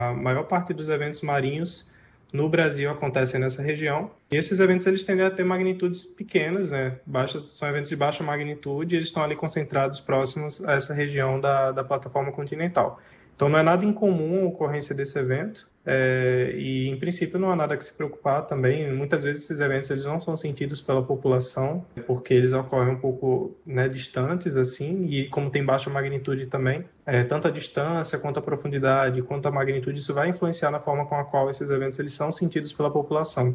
A maior parte dos eventos marinhos no Brasil acontecem nessa região. E esses eventos eles tendem a ter magnitudes pequenas, né? Baixas, são eventos de baixa magnitude e eles estão ali concentrados próximos a essa região da plataforma continental. Então não é nada incomum a ocorrência desse evento. E em princípio não há nada que se preocupar também. Muitas vezes esses eventos eles não são sentidos pela população porque eles ocorrem um pouco, né, distantes assim, e como tem baixa magnitude também, tanto a distância quanto a profundidade quanto a magnitude, isso vai influenciar na forma com a qual esses eventos eles são sentidos pela população.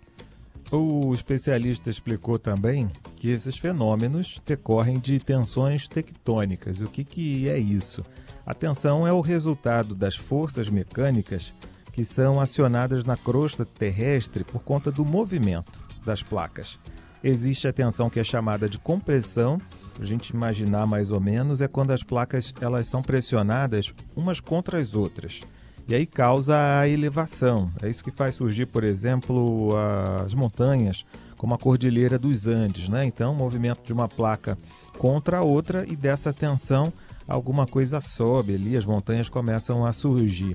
O especialista explicou também que esses fenômenos decorrem de tensões tectônicas. O que é isso? A tensão é o resultado das forças mecânicas que são acionadas na crosta terrestre por conta do movimento das placas. Existe a tensão que é chamada de compressão. Para a gente imaginar mais ou menos, é quando as placas elas são pressionadas umas contra as outras. E aí causa a elevação. É isso que faz surgir, por exemplo, as montanhas, como a Cordilheira dos Andes, né? Então, o movimento de uma placa contra a outra e dessa tensão, alguma coisa sobe ali, as montanhas começam a surgir.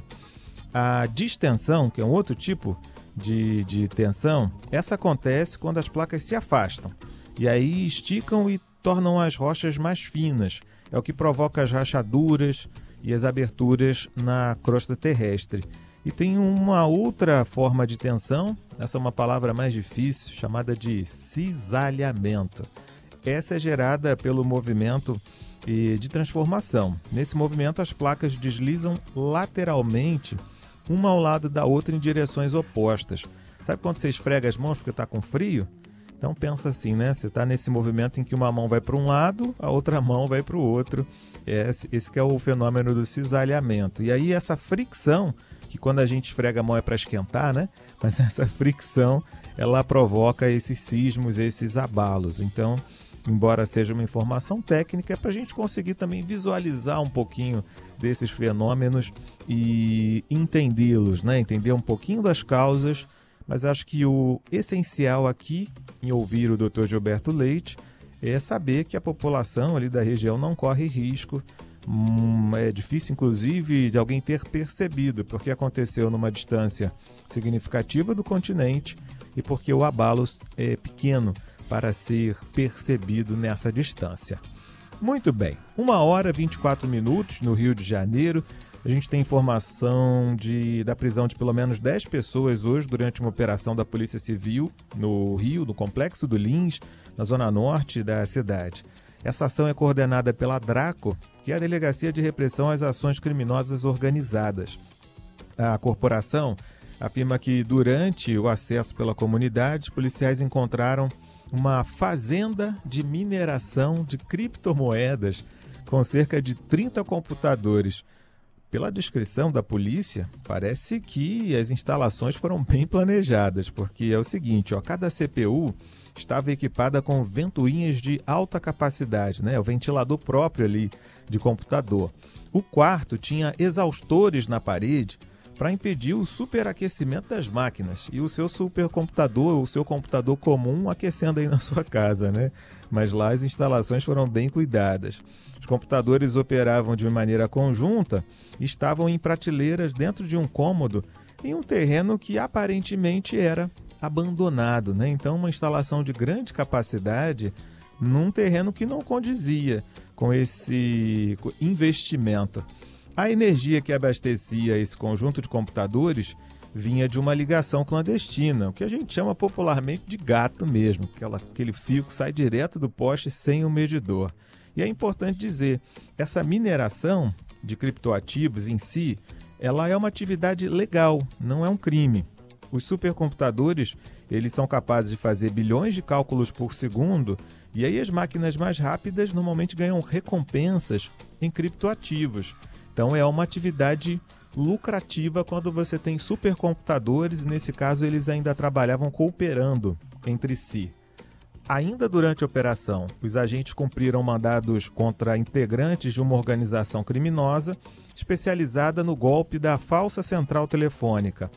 A distensão, que é um outro tipo de tensão, essa acontece quando as placas se afastam. E aí esticam e tornam as rochas mais finas. É o que provoca as rachaduras e as aberturas na crosta terrestre. E tem uma outra forma de tensão, essa é uma palavra mais difícil, chamada de cisalhamento. Essa é gerada pelo movimento de transformação. Nesse movimento, as placas deslizam lateralmente, uma ao lado da outra em direções opostas. Sabe quando você esfrega as mãos porque está com frio? Então pensa assim, né? Você está nesse movimento em que uma mão vai para um lado, a outra mão vai para o outro. Esse que é o fenômeno do cisalhamento. E aí essa fricção, que quando a gente esfrega a mão é para esquentar, né? Mas essa fricção, ela provoca esses sismos, esses abalos. Então, embora seja uma informação técnica, é para a gente conseguir também visualizar um pouquinho desses fenômenos e entendê-los, né? Entender um pouquinho das causas, mas acho que o essencial aqui, em ouvir o Dr. Gilberto Leite, é saber que a população ali da região não corre risco. É difícil, inclusive, de alguém ter percebido, porque aconteceu numa distância significativa do continente e porque o abalo é pequeno para ser percebido nessa distância. Muito bem, 1h24 no Rio de Janeiro. A gente tem informação da prisão de pelo menos 10 pessoas hoje durante uma operação da Polícia Civil no Rio, no Complexo do Lins, na zona norte da cidade. Essa ação é coordenada pela DRACO, que é a Delegacia de Repressão às Ações Criminosas Organizadas. A corporação afirma que durante o acesso pela comunidade, os policiais encontraram uma fazenda de mineração de criptomoedas com cerca de 30 computadores. Pela descrição da polícia, parece que as instalações foram bem planejadas, porque é o seguinte, cada CPU estava equipada com ventoinhas de alta capacidade, né? O ventilador próprio ali de computador. O quarto tinha exaustores na parede para impedir o superaquecimento das máquinas e o seu supercomputador, o seu computador comum aquecendo aí na sua casa, né? Mas lá as instalações foram bem cuidadas. Os computadores operavam de maneira conjunta e estavam em prateleiras dentro de um cômodo em um terreno que aparentemente era abandonado, né? Então uma instalação de grande capacidade num terreno que não condizia com esse investimento. A energia que abastecia esse conjunto de computadores vinha de uma ligação clandestina, o que a gente chama popularmente de gato mesmo, aquele fio que sai direto do poste sem o medidor. E é importante dizer, essa mineração de criptoativos em si, ela é uma atividade legal, não é um crime. Os supercomputadores, eles são capazes de fazer bilhões de cálculos por segundo, e aí as máquinas mais rápidas normalmente ganham recompensas em criptoativos. Então é uma atividade lucrativa quando você tem supercomputadores, e nesse caso eles ainda trabalhavam cooperando entre si. Ainda durante a operação, os agentes cumpriram mandados contra integrantes de uma organização criminosa especializada no golpe da falsa central telefônica.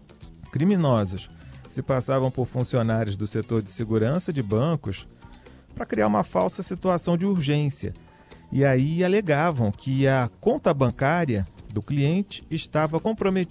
Criminosos se passavam por funcionários do setor de segurança de bancos para criar uma falsa situação de urgência. E aí alegavam que a conta bancária do cliente estava comprometida